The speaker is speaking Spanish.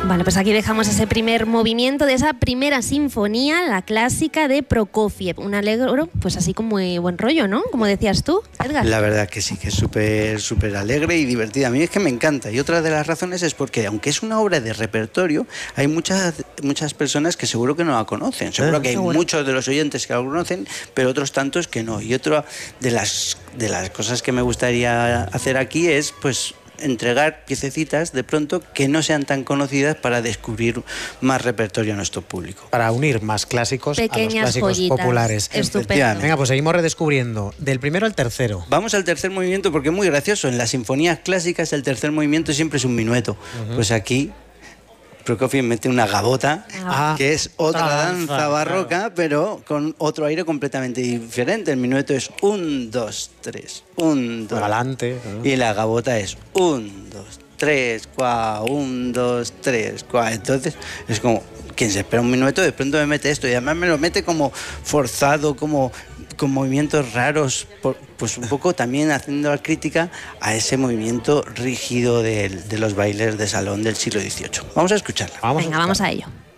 Vale, pues aquí dejamos ese primer movimiento de esa primera sinfonía, la clásica de Prokofiev. Un allegro, pues así como muy buen rollo, ¿no? Como decías tú, Edgar. La verdad que sí, que es súper alegre y divertida. A mí es que me encanta. Y otra de las razones es porque, aunque es una obra de repertorio, hay muchas personas que seguro que no la conocen. Seguro que hay muchos de los oyentes que la conocen, pero otros tantos que no. Y otra de las cosas que me gustaría hacer aquí es, pues, entregar piececitas de pronto que no sean tan conocidas para descubrir más repertorio a nuestro público. Para unir más clásicos a los clásicos populares. Estupendo. Venga, pues seguimos redescubriendo del primero al tercero. Vamos al tercer movimiento porque es muy gracioso. En las sinfonías clásicas el tercer movimiento siempre es un minueto. Pues aquí Prokofiev mete una gavota, que es otra danza barroca, claro, pero con otro aire completamente diferente. El minueto es 1, 2, 3, 1, 2. Adelante. Y la gavota es 1, 2, 3, 4, 1, 2, 3, 4. Entonces es como, quien se espera un minuto de pronto me mete esto. Y además me lo mete como forzado, como con movimientos raros, pues un poco también haciendo la crítica a ese movimiento rígido de los bailes de salón del siglo XVIII. Vamos a escucharla. Venga, vamos a ello.